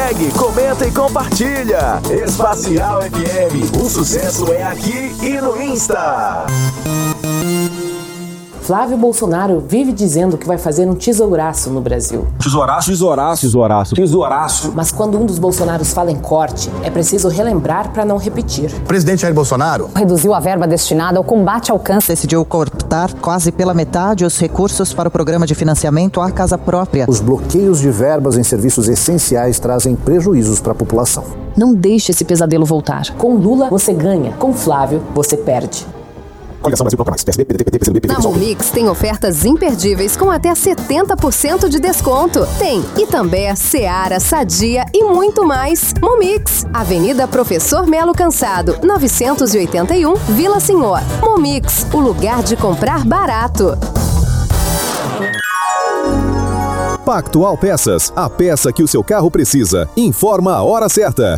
segue, comenta e compartilha. Espacial FM, o sucesso é aqui e no Insta. Flávio Bolsonaro vive dizendo que vai fazer um tesouraço no Brasil. Tesouraço. Mas quando um dos Bolsonaros fala em corte, é preciso relembrar para não repetir. O presidente Jair Bolsonaro reduziu a verba destinada ao combate ao câncer. Decidiu cortar quase pela metade os recursos para o programa de financiamento à casa própria. Os bloqueios de verbas em serviços essenciais trazem prejuízos para a população. Não deixe esse pesadelo voltar. Com Lula, você ganha. Com Flávio, você perde. Coligação Brasil Proclamais, PSB, PDT, PT, PCdoB, Na Momix tem ofertas imperdíveis com até 70% de desconto. Tem Itambé, Seara, Sadia e muito mais. Momix, Avenida Professor Melo Cansado, 981, Vila Senhor. Momix, o lugar de comprar barato. Pactual Peças, a peça que o seu carro precisa. Informa a hora certa.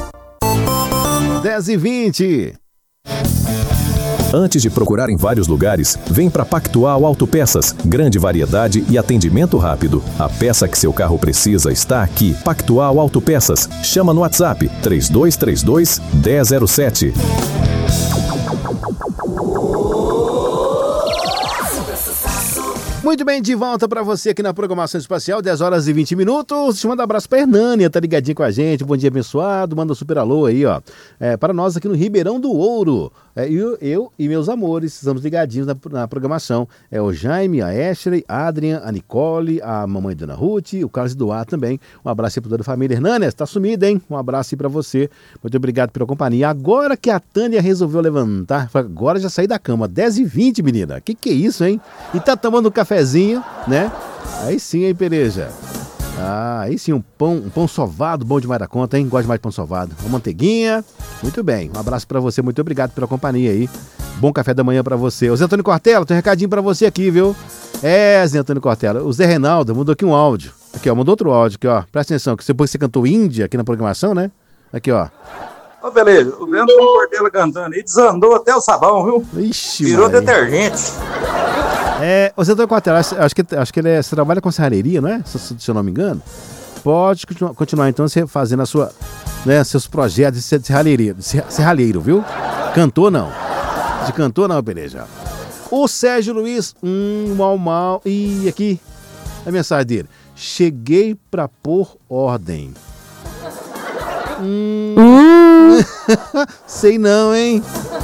10h20. Antes de procurar em vários lugares, vem para Pactual Autopeças. Grande variedade e atendimento rápido. A peça que seu carro precisa está aqui. Pactual Autopeças. Chama no WhatsApp 3232-1007. Muito bem, de volta para você aqui na programação espacial, 10h20. Te manda um abraço pra Hernânia, tá ligadinho com a gente, bom dia abençoado, manda um super alô aí, ó. Para nós aqui no Ribeirão do Ouro. Eu e meus amores, estamos ligadinhos na programação. O Jaime, a Ashley, a Adrian, a Nicole, a mamãe Dona Ruth, o Carlos Eduardo também. Um abraço aí pra toda a família. Hernânia, você tá sumida, hein? Um abraço aí pra você. Muito obrigado pela companhia. Agora que a Tânia resolveu levantar, agora já saí da cama, 10h20, menina. Que é isso, hein? E tá tomando um cafezinho, né? Aí sim, hein, Pereja? Aí sim, um pão sovado, bom demais da conta, hein? Gosto demais de pão sovado. Uma manteiguinha, muito bem. Um abraço pra você, muito obrigado pela companhia aí. Bom café da manhã pra você. Ô Zé Antônio Cortella, tem um recadinho pra você aqui, viu? Zé Antônio Cortella, o Zé Reinaldo mandou aqui um áudio. Aqui, ó, mandou outro áudio aqui, ó. Presta atenção, que depois você cantou Índia aqui na programação, né? Aqui, ó. Ó, beleza, o Zé Antônio Cortella cantando aí desandou até o sabão, viu? Ixi, virou detergente. Ô Zé Antônio Cortella, acho que você trabalha com serralheria, não é? Se eu não me engano. Pode continuar então você fazendo a sua, né, seus projetos de serralheiro, viu? Cantor não. De cantor não, Pereja. O Sérgio Luiz, mal. E aqui, a mensagem dele. Cheguei pra pôr ordem. Sei não, hein?